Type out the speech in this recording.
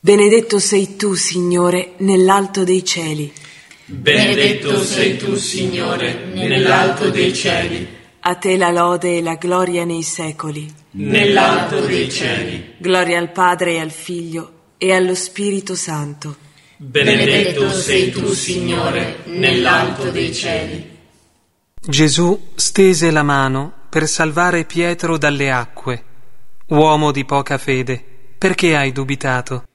Benedetto sei tu, Signore, nell'alto dei cieli. Benedetto sei tu, Signore, nell'alto dei cieli. A te la lode e la gloria nei secoli. Nell'alto dei cieli. Gloria al Padre e al Figlio e allo Spirito Santo. Benedetto sei tu, Signore, nell'alto dei cieli. Gesù stese la mano per salvare Pietro dalle acque. Uomo di poca fede, perché hai dubitato?